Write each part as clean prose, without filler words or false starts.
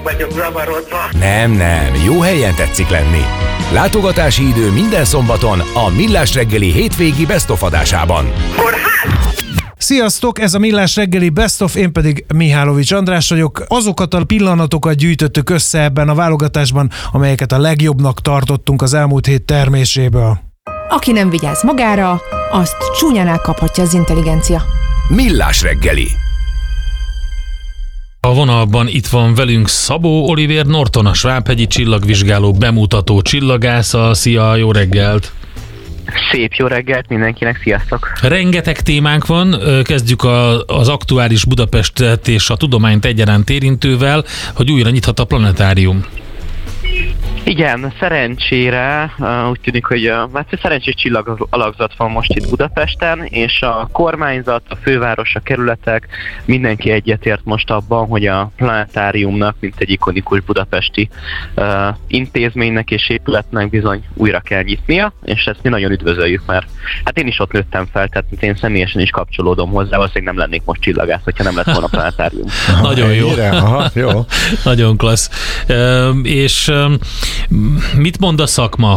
Vagyok zavarodva. Nem, jó helyen tetszik lenni. Látogatási idő minden szombaton a Millás reggeli hétvégi Best of adásában. Sziasztok, ez a Millás reggeli Best of, én pedig Mihálovics András vagyok. Azokat a pillanatokat gyűjtöttük össze ebben a válogatásban, amelyeket a legjobbnak tartottunk az elmúlt hét terméséből. Aki nem vigyáz magára, azt csúnyán elkaphatja az intelligencia. Millás reggeli. A vonalban itt van velünk Szabó Olivér Norton, a Svábhegyi Csillagvizsgáló bemutató csillagásza. Szia, jó reggelt! Szép jó reggelt mindenkinek, sziasztok! Rengeteg témánk van, kezdjük az aktuális Budapestet és a tudományt egyaránt érintővel, hogy újra nyithat a planetárium. Igen, szerencsére úgy tűnik, hogy szerencsés csillagalakzat van most itt Budapesten, és a kormányzat, a főváros, a kerületek, mindenki egyetért most abban, hogy a planetáriumnak, mint egy ikonikus budapesti intézménynek és épületnek bizony újra kell nyitnia, és ezt mi nagyon üdvözöljük, mert hát én is ott nőttem fel, tehát én személyesen is kapcsolódom hozzá, valószínűleg nem lennék most csillagász, hogyha nem lett volna planetárium. Nagyon jó. Aha, jó. Nagyon klassz. És mit mond a szakma,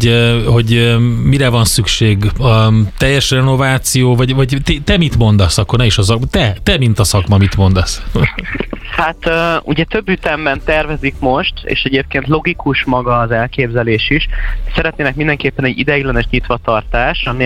hogy mire van szükség? A teljes renováció, vagy te mit mondasz akkor? Ne is a szakma. Te mint a szakma mit mondasz? Hát ugye több ütemben tervezik most, és egyébként logikus maga az elképzelés is. Szeretnének mindenképpen egy ideiglenes nyitvatartás, ami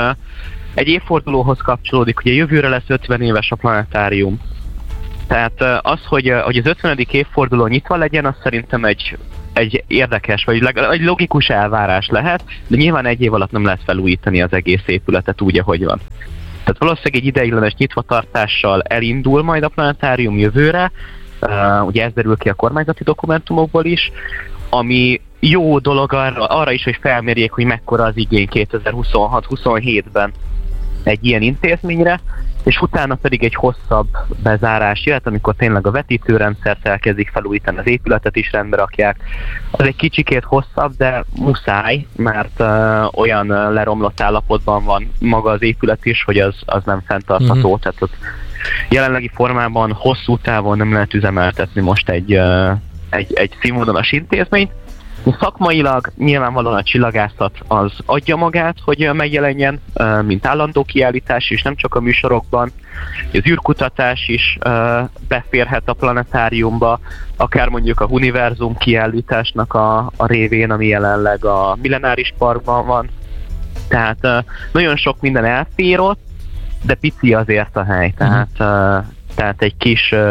egy évfordulóhoz kapcsolódik. Ugye jövőre lesz 50 éves a planetárium. Tehát az, hogy az 50. évforduló nyitva legyen, az szerintem egy érdekes, vagy egy logikus elvárás lehet, de nyilván egy év alatt nem lehet felújítani az egész épületet úgy, ahogy van. Tehát valószínűleg egy ideiglenes nyitvatartással elindul majd a planetárium jövőre, ugye ez derül ki a kormányzati dokumentumokból is, ami jó dolog arra is, hogy felmérjék, hogy mekkora az igény 2026-27-ben egy ilyen intézményre, és utána pedig egy hosszabb bezárás jöhet, amikor tényleg a vetítőrendszert elkezdik felújítani, az épületet is rendbe rakják. Az egy kicsikét hosszabb, de muszáj, mert olyan leromlott állapotban van maga az épület is, hogy az nem fenntartható. Tehát ott jelenlegi formában hosszú távon nem lehet üzemeltetni most egy színvonalas intézményt. Szakmailag nyilvánvalóan a csillagászat az adja magát, hogy megjelenjen, mint állandó kiállítás is, nem csak a műsorokban. Az űrkutatás is beférhet a planetáriumba, akár mondjuk a univerzum kiállításnak a révén, ami jelenleg a Millenáris Parkban van. Tehát nagyon sok minden elfér ott, de pici azért a hely. Tehát egy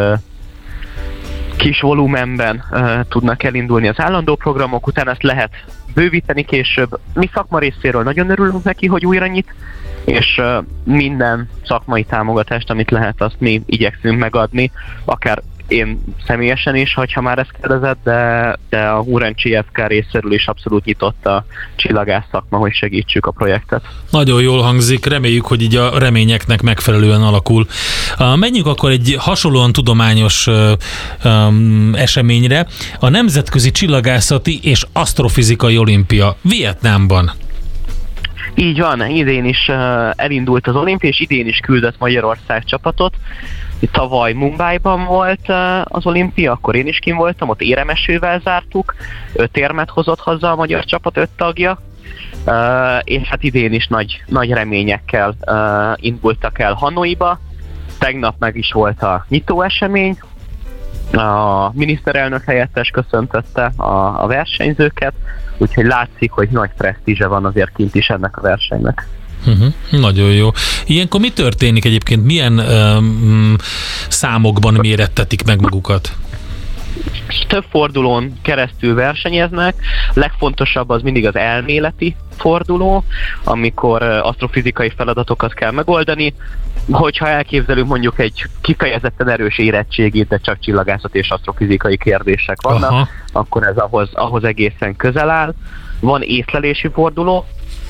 kis volumenben tudnak elindulni az állandó programok, utána ezt lehet bővíteni később. Mi szakma részéről nagyon örülünk neki, hogy újra nyit, és minden szakmai támogatást, amit lehet, azt mi igyekszünk megadni, akár én személyesen is, hogyha már ezt kérdezed, de a Hurencsi FK részéről is abszolút nyitott a csillagász szakma, hogy segítsük a projektet. Nagyon jól hangzik, reméljük, hogy így a reményeknek megfelelően alakul. Menjünk akkor egy hasonlóan tudományos eseményre. A Nemzetközi Csillagászati és Asztrofizikai Olimpia Vietnámban. Így van, idén is elindult az olimpia, és idén is küldött Magyarország csapatot. Tavaly Mumbaiban volt az olimpia, akkor én is kint voltam, ott éremesővel zártuk, 5 érmet hozott haza a magyar csapat 5 tagja, és hát idén is nagy reményekkel indultak el Hanoiba. Tegnap meg is volt a nyitóesemény, a miniszterelnök helyettes köszöntötte a versenyzőket, úgyhogy látszik, hogy nagy presztízse van azért kint is ennek a versenynek. Nagyon jó. Ilyenkor mi történik egyébként? Milyen számokban mérettetik meg magukat? Több fordulón keresztül versenyeznek. Legfontosabb az mindig az elméleti forduló, amikor asztrofizikai feladatokat kell megoldani. Hogyha elképzelünk mondjuk egy kifejezetten erős érettségét, de csak csillagászat és asztrofizikai kérdések vannak, akkor ez ahhoz egészen közel áll. Van észlelési forduló,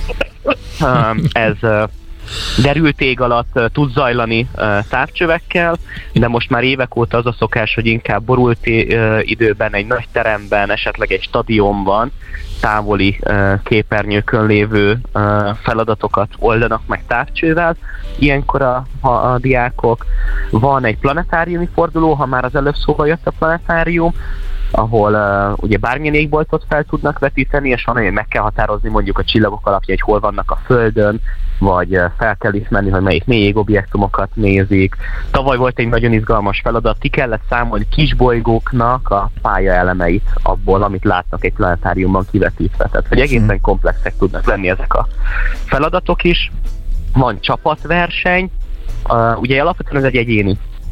ez derült ég alatt tud zajlani távcsövekkel, de most már évek óta az a szokás, hogy inkább borult időben, egy nagy teremben, esetleg egy stadionban távoli képernyőkön lévő feladatokat oldanak meg távcsővel. Ilyenkor a diákok. Van egy planetáriumi forduló, ha már az előbb szóba jött a planetárium, ahol ugye bármilyen égboltot fel tudnak vetíteni, és van, hogy meg kell határozni mondjuk a csillagok alapján, hogy hol vannak a Földön, vagy fel kell ismerni, hogy melyik mély égobjektumokat nézik. Tavaly volt egy nagyon izgalmas feladat, ki kellett számolni kisbolygóknak a pályaelemeit abból, amit látnak egy planetáriumban kivetítve. Tehát, hogy egészen komplexek tudnak lenni ezek a feladatok is. Van csapatverseny, ugye alapvetően ez egy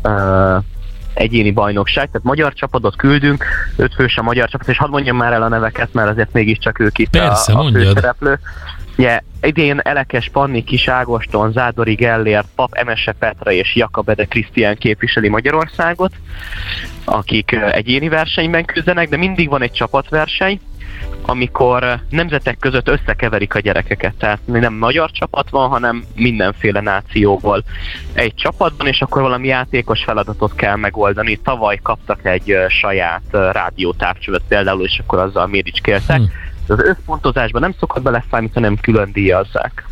egyéni bajnokság, tehát magyar csapatot küldünk, 5 fős a magyar csapat, és hadd mondjam már el a neveket, mert azért mégiscsak ők itt persze, a főszereplő. Ugye, idén Elekes Panni, Kis Ágoston, Zádori Gellért, Pap Emese Petra és Jakab Ede Krisztián képviseli Magyarországot, akik egyéni versenyben küzdenek, de mindig van egy csapatverseny, amikor nemzetek között összekeverik a gyerekeket. Tehát nem magyar csapat van, hanem mindenféle nációból egy csapatban, és akkor valami játékos feladatot kell megoldani. Tavaly kaptak egy saját rádiótávcsövet például, és akkor azzal méricskéltek. Az összpontozásban nem szokott beleszállni, hanem külön díjazzák.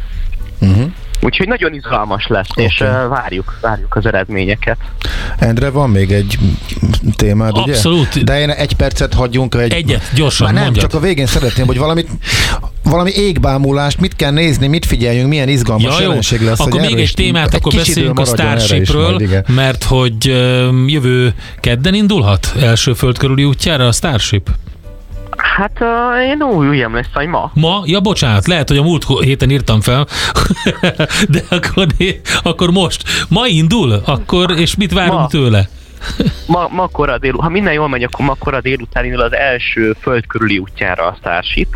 Úgyhogy nagyon izgalmas lesz, és várjuk az eredményeket. Endre, van még egy témád, ugye? Abszolút. De én 1 percet hagyjunk. Egyet, gyorsan már nem, mondjad. csak a végén szeretném, hogy valami égbámulást, mit kell nézni, mit figyeljünk, milyen izgalmas jelenség lesz. Akkor még egy témát, akkor beszéljünk a Starshipről, mert hogy jövő kedden indulhat első föld körüli útjára a Starship? Hát én úgy emlékszem, hogy ma. Ma? Ja, bocsánat, lehet, hogy a múlt héten írtam fel, de akkor most. Ma indul? Akkor, és mit várunk tőle? Ma kora délután, ha minden jól megy, akkor ma kora délután indul az első föld körüli útjára a Starship.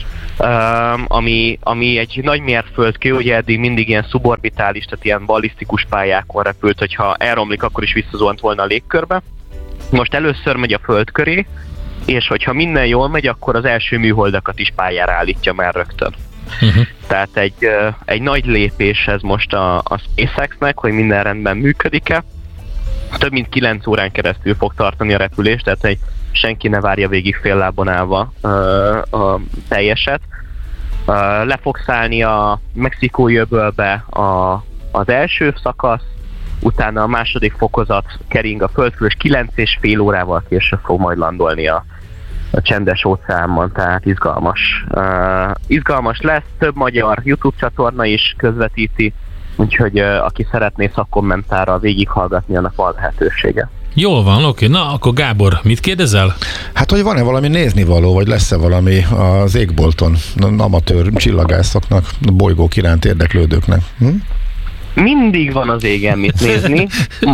Ami egy nagy mérföldkő, ugye eddig mindig ilyen szuborbitális, tehát ilyen ballisztikus pályákon repült, hogyha elromlik, akkor is visszazuhant volna a légkörbe. Most először megy a föld köré, és hogyha minden jól megy, akkor az első műholdakat is pályára állítja már rögtön. Tehát egy nagy lépés ez most a SpaceX-nek, hogy minden rendben működik-e. Több mint 9 órán keresztül fog tartani a repülés, tehát senki ne várja végig fél lábon állva a teljeset. Le fog szállni a Mexikói öbölbe az első szakasz, utána a második fokozat kering a földkörül, és 9,5 órával később fog majd landolni a csendes óceánban, tehát izgalmas lesz, több magyar YouTube csatorna is közvetíti, úgyhogy aki szeretné szakkommentárral végighallgatni, annak van lehetősége. Jól van, oké. Na, akkor Gábor, mit kérdezel? Hát, hogy van-e valami néznivaló, vagy lesz-e valami az égbolton amatőr csillagászoknak, bolygók iránt érdeklődőknek? Mindig van az égen mit nézni.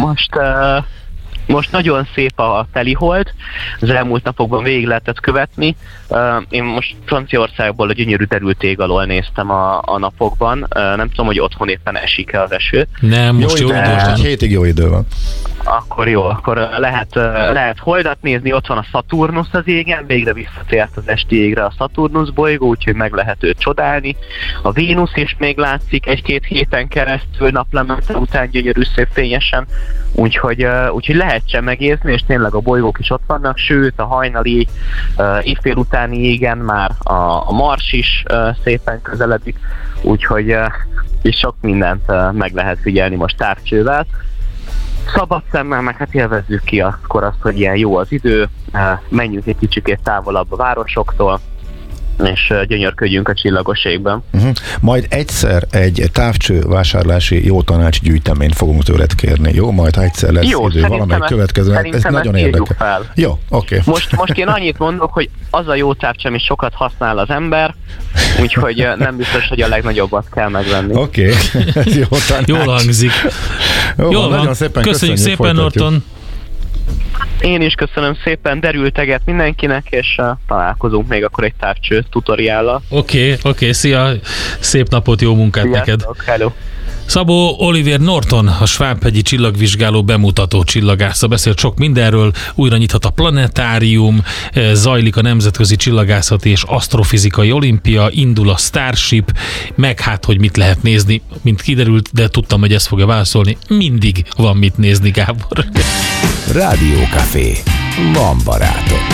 Most nagyon szép a telihold, az elmúlt napokban végig lehetett követni. Én most Franciaországból a gyönyörű derült ég alól néztem a napokban. Nem tudom, hogy otthon éppen esik-e az eső. Nem, most jó idő. Most egy hétig jó idő van. Akkor jó, akkor lehet holdat nézni, ott van a Szaturnusz az égen, végre visszatért az esti égre a Szaturnusz bolygó, úgyhogy meg lehet őt csodálni. A Vénusz is még látszik 1-2 héten keresztül naplemente után gyönyörű szép fényesen, úgyhogy lehet csemegézni, és tényleg a bolygók is ott vannak, sőt a hajnali éjfél utáni égen már a Mars is szépen közeledik, úgyhogy és sok mindent meg lehet figyelni most távcsővel. Szabad szemmel, meg hát élvezzük ki akkor azt, hogy ilyen jó az idő, menjünk egy kicsikét távolabb a városoktól, és gyönyörködjünk a csillagos égben. Majd egyszer egy távcső vásárlási jó tanácsgyűjteményt fogunk tőled kérni, jó? Majd egyszer lesz jó, idő valamelyik következő. Ez nagyon érdekel. Jó, oké. Most én annyit mondok, hogy az a jó távcső, amit sokat használ az ember, úgyhogy nem biztos, hogy a legnagyobbat kell megvenni. Oké. Jó tanács. Jól hangzik. Jó, nagyon szépen köszönjük szépen, folytatjuk. Norton. Én is köszönöm szépen, derülteget mindenkinek, és találkozunk még akkor egy távcső tutoriállal. Oké, szia, szép napot, jó munkát neked. Hello. Szabó Olivér Norton, a Svábhegyi csillagvizsgáló bemutató csillagásza beszélt sok mindenről, újra nyithat a planetárium, zajlik a Nemzetközi Csillagászati és Asztrofizikai Olimpia, indul a Starship, meg hát, hogy mit lehet nézni, mint kiderült, de tudtam, hogy ezt fogja válaszolni. Mindig van mit nézni, Gábor. Rádiókafé. Van barátok.